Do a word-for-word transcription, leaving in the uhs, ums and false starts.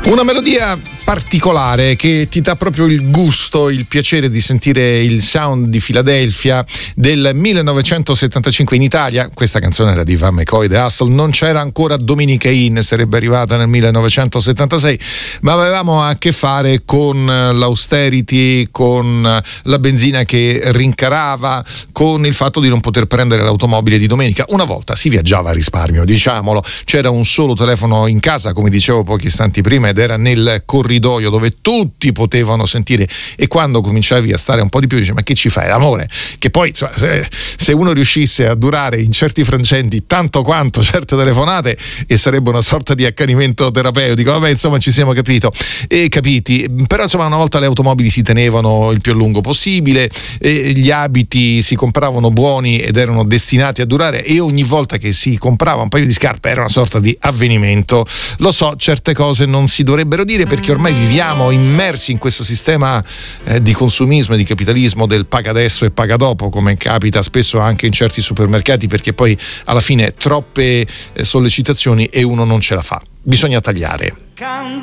Una melodia particolare che ti dà proprio il gusto, il piacere di sentire il sound di Philadelphia del millenovecentosettantacinque in Italia. Questa canzone era di Van McCoy The Hustle, non c'era ancora Dominica In, sarebbe arrivata nel millenovecentosettantasei, ma avevamo a che fare con l'austerity, con la benzina che rincarava, con il fatto di non poter prendere l'automobile di domenica. Una volta si viaggiava a risparmio, diciamolo, c'era un solo telefono in casa, come dicevo pochi istanti prima, ed era nel corridoio dove tutti potevano sentire, e quando cominciavi a stare un po' di più dici: ma che ci fai, l'amore? Che poi insomma, se, se uno riuscisse a durare in certi frangenti tanto quanto certe telefonate, e sarebbe una sorta di accanimento terapeutico, vabbè, insomma, ci siamo capito e capiti. Però insomma, una volta le automobili si tenevano il più a lungo possibile, e gli abiti si compravano buoni ed erano destinati a durare, e ogni volta che si comprava un paio di scarpe era una sorta di avvenimento. Lo so, certe cose non si dovrebbero dire, perché ormai viviamo immersi in questo sistema eh, di consumismo e di capitalismo del paga adesso e paga dopo, come capita spesso anche in certi supermercati, perché poi alla fine troppe eh, sollecitazioni e uno non ce la fa, bisogna tagliare. Candela